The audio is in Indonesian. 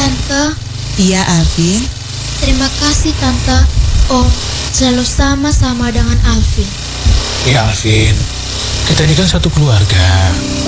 Tante, Iya, Alvin. terima kasih Tante. Om selalu sama-sama dengan Alvin. Ya Alvin, kita ini kan satu keluarga.